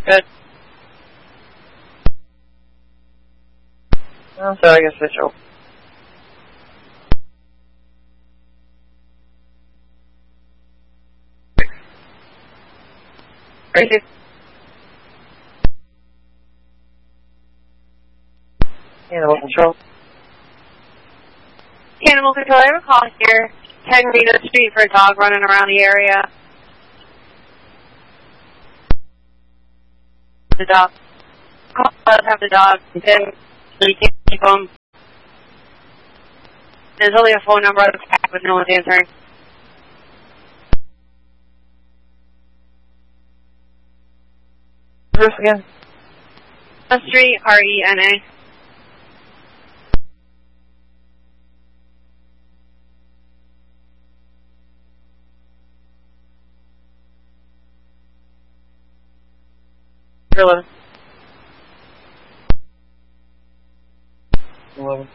Good. Well, so I guess I show. Crazy. Animal control. Animal control, I have a call here. 10 Rita Street for a dog running around the area. The dog. Call does have the dog. He said he can't keep him. There's only a phone number on the back, but no one's answering. Who's this again? Street, RENA. You're 11. 11.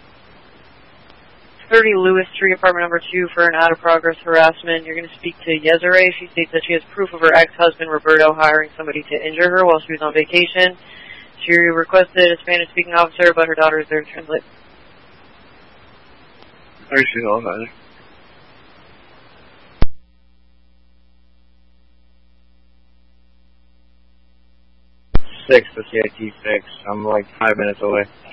30 Lewis Street, apartment number 2 for an out-of-progress harassment. You're going to speak to Yezere. She states that she has proof of her ex-husband, Roberto, hiring somebody to injure her while she was on vacation. She requested a Spanish-speaking officer, but her daughter is there to translate. Where is she going, either? 6 to CIT 6. I'm like 5 minutes away.